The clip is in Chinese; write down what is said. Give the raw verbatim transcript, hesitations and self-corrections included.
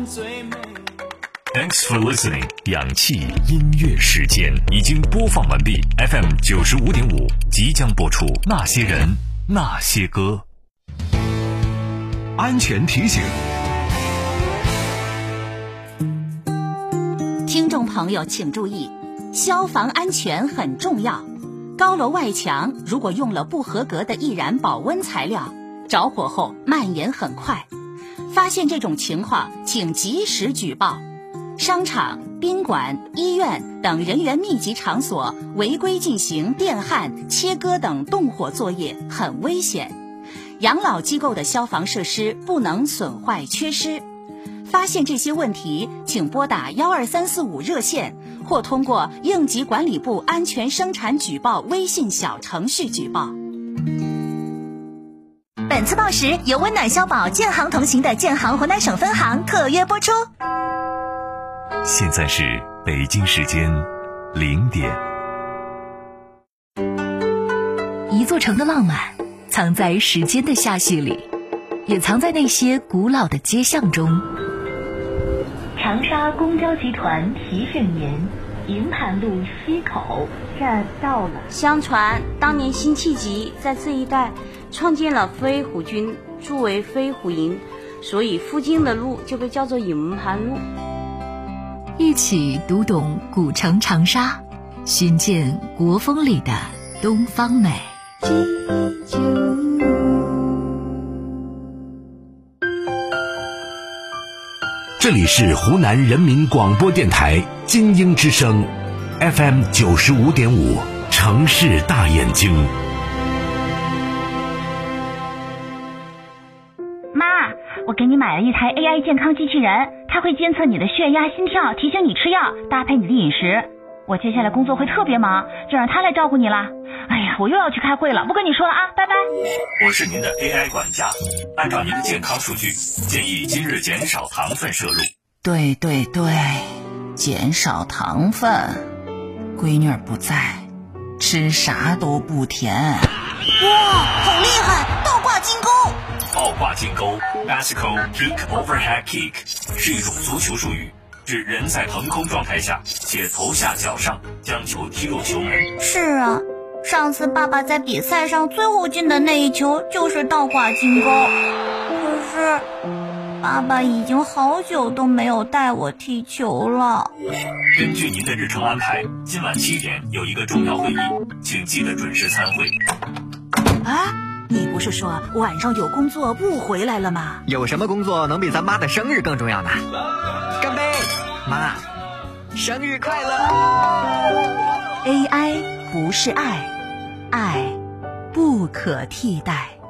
Thanks for listening， 氧气音乐时间已经播放完毕 ，F M 九十五点五即将播出那些人那些歌。 安全提醒， 听众朋友请注意，消防安全很重要。高楼外墙如果用了不合格的易燃保温材料，着火后蔓延很快。发现这种情况，请及时举报。商场、宾馆、医院等人员密集场所违规进行电焊、切割等动火作业很危险。养老机构的消防设施不能损坏缺失。发现这些问题，请拨打幺二三四五热线，或通过应急管理部安全生产举报微信小程序举报。本次报时由温暖消保建行同行的建行湖南省分行特约播出。 现在是北京时间零点。 一座城的浪漫藏在时间的下序里，也藏在那些古老的街巷中。长沙公交集团提示您，营盘路西口站到了。 相传当年辛弃疾在这一带创建了飞虎军，筑为飞虎营，所以附近的路就被叫做营盘路。 一起读懂古城长沙，寻见国风里的东方美。 这里是湖南人民广播电台金鹰之声 F M 九十五点五，城市大眼睛。 妈，我给你买了一台 A I 健康机器人，它会监测你的血压、心跳，提醒你吃药，搭配你的饮食。我接下来工作会特别忙，就让它来照顾你啦。哎呀，我又要去开会了，不跟你说了啊，拜拜。 我是您的 A I 管家，按照您的健康数据，建议今日减少糖分摄入。 对对对，减少糖分。闺女儿不在，吃啥都不甜。哇， 好厉害！倒挂金钩。 倒挂金钩 Bicycle Kick Overhead Kick 是一种足球术语，指人在腾空状态下且头下脚上将球踢入球门。 是啊，上次爸爸在比赛上最后进的那一球就是倒挂金钩，可是爸爸已经好久都没有带我踢球了。 根据您的日程安排，今晚七点有一个重要会议，请记得准时参会。 啊，你不是说晚上有工作不回来了吗？ 有什么工作能比咱妈的生日更重要呢？干杯，妈，生日快乐。 A I 不是爱，爱不可替代。